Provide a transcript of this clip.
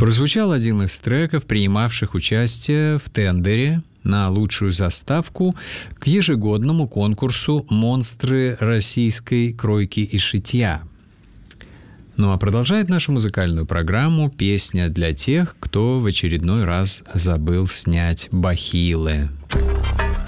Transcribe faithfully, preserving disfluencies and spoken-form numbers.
Прозвучал один из треков, принимавших участие в тендере на лучшую заставку к ежегодному конкурсу «Монстры российской кройки и шитья». Ну а продолжает нашу музыкальную программу песня для тех, кто в очередной раз забыл снять бахилы.